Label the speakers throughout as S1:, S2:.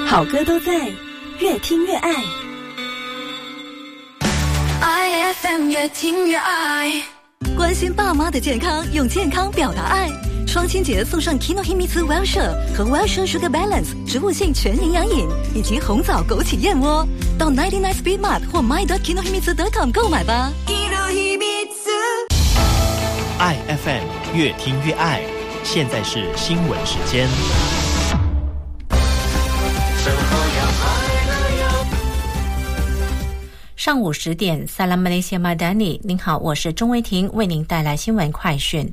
S1: 好歌都在，越听越爱。
S2: IFM 越听越爱。
S1: 关心爸妈的健康，用健康表达爱。双亲节送上 Kinohimitsu Wellshire 和 Wellshire Sugar Balance 植物性全营养饮，以及红枣枸杞燕窝。到99 Speed Mart 或 my.kinohimitsu.com 购买吧。
S3: IFM 越听越爱。现在是新闻时间。
S4: 上午10点 Salam Malaysia Madani， 您好，我是钟维婷，为您带来新闻快讯。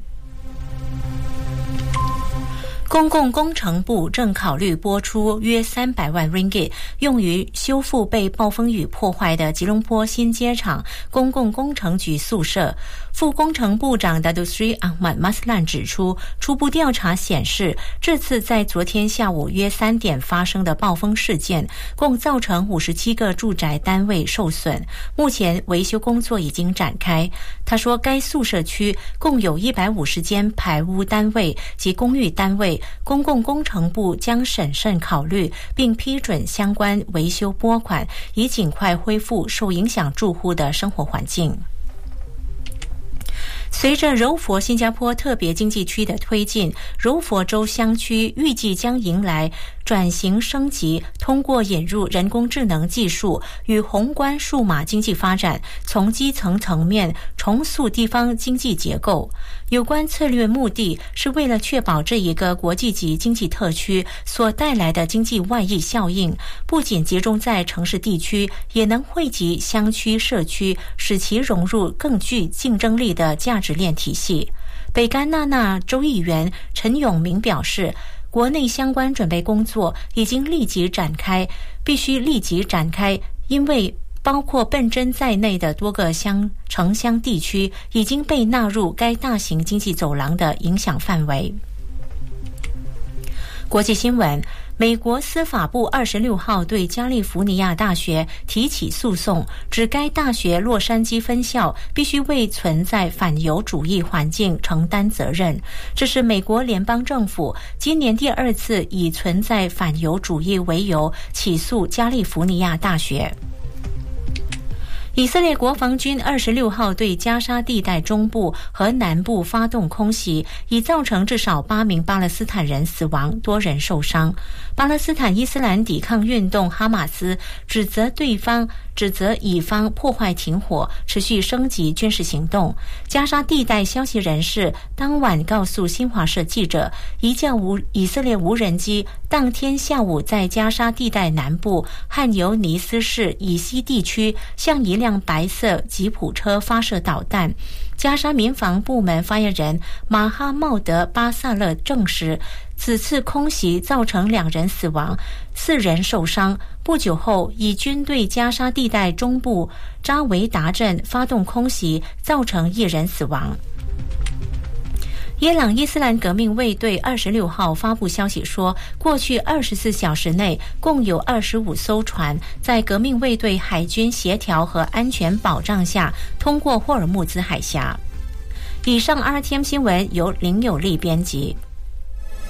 S4: 公共工程部正考虑拨出约300万 ringgit 用于修复被暴风雨破坏的吉隆坡新街场公共工程局宿舍。副工程部长 Datuk Seri Ahmad Maslan 指出，初步调查显示，这次在昨天下午约3点发生的暴风事件，共造成57个住宅单位受损。目前维修工作已经展开。他说，该宿舍区共有150间排污单位及公寓单位，公共工程部将审慎考虑并批准相关维修拨款，以尽快恢复受影响住户的生活环境。随着柔佛新加坡特别经济区的推进，柔佛州乡区预计将迎来转型升级，通过引入人工智能技术与宏观数码经济发展，从基层层面重塑地方经济结构。有关策略目的是为了确保这一个国际级经济特区所带来的经济外溢效应，不仅集中在城市地区，也能惠及乡区社区，使其融入更具竞争力的价值链体系。北甘纳纳州议员陈永明表示，国内相关准备工作已经立即展开，必须立即展开，因为包括笨珍在内的多个城乡地区已经被纳入该大型经济走廊的影响范围。国际新闻，美国司法部26号对加利福尼亚大学提起诉讼，指该大学洛杉矶分校必须为存在反犹主义环境承担责任。这是美国联邦政府今年第2次以存在反犹主义为由起诉加利福尼亚大学。以色列国防军26号对加沙地带中部和南部发动空袭，已造成至少8名巴勒斯坦人死亡，多人受伤。巴勒斯坦伊斯兰抵抗运动哈马斯指责以方破坏停火，持续升级军事行动。加沙地带消息人士当晚告诉新华社记者，一架以色列无人机当天下午在加沙地带南部汉尤尼斯市以西地区向一辆白色吉普车发射导弹。加沙民防部门发言人马哈茂德·巴萨勒证实，此次空袭造成2人死亡，4人受伤。不久后，以军对加沙地带中部扎维达镇发动空袭，造成1人死亡。伊朗伊斯兰革命卫队26号发布消息说，过去24小时内共有25艘船在革命卫队海军协调和安全保障下通过霍尔木兹海峡。以上 RTM 新闻由林有利编辑。